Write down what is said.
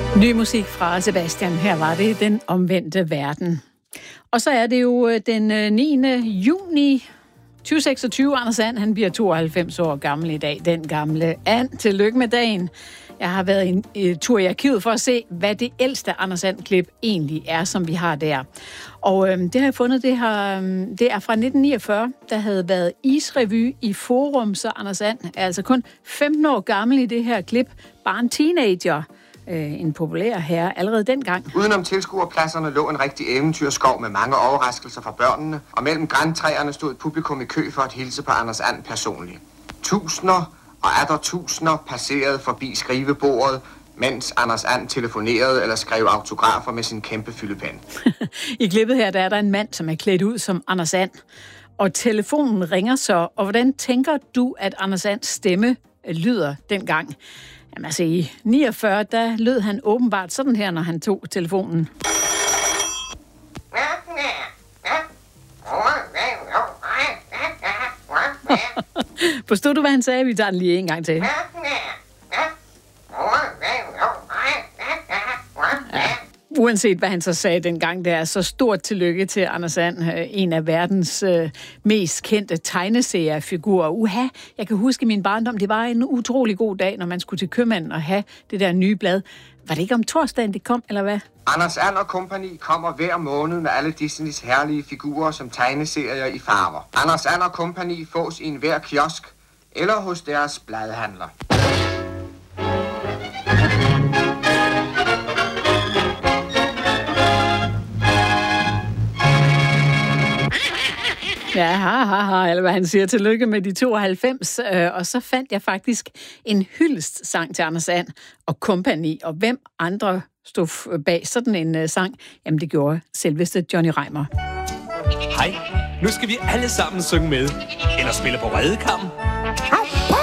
Ny musik fra Sebastian. Her var det Den omvendte verden. Og så er det jo den 9. juni 2026. Anders And, han bliver 92 år gammel i dag. Den gamle And. Tillykke med dagen. Jeg har været en tur i arkivet for at se, hvad det ældste Anders And-klip egentlig er, som vi har der. Og det har jeg fundet, det er fra 1949, der havde været isrevy i Forum, så Anders And er altså kun 15 år gammel i det her klip. Bare en teenager. En populær herre allerede dengang. Udenom tilskuerpladserne lå en rigtig eventyrskov med mange overraskelser for børnene, og mellem grantræerne stod publikum i kø for at hilse på Anders And personligt. Tusinder og atter tusinder passerede forbi skrivebordet, mens Anders And telefonerede eller skrev autografer med sin kæmpe fyldepen. I klippet her, der er der en mand, som er klædt ud som Anders And, og telefonen ringer så. Og hvordan tænker du, at Anders Ands stemme lyder dengang? Jamen altså, i 49, der lød han åbenbart sådan her, når han tog telefonen. Forstod du, hvad han sagde? Vi tager den lige en gang til. Ja. Uanset hvad han så sagde dengang, der er så stort tillykke til Anders And, en af verdens mest kendte tegneseriefigurer. Jeg kan huske i min barndom, det var en utrolig god dag, når man skulle til købmanden og have det der nye blad. Var det ikke om torsdagen, det kom, eller hvad? Anders And og Company kommer hver måned med alle Disneys herlige figurer som tegneserier i farver. Anders And og Company fås i enhver kiosk eller hos deres bladhandler. Ja, eller hvad han siger. Tillykke med de 92. Og så fandt jeg faktisk en hyldestsang til Anders And og Company. Og hvem andre stod bag sådan en sang? Jamen, det gjorde selveste Johnny Reimer. Hej, nu skal vi alle sammen synge med. Eller spille på redekamp.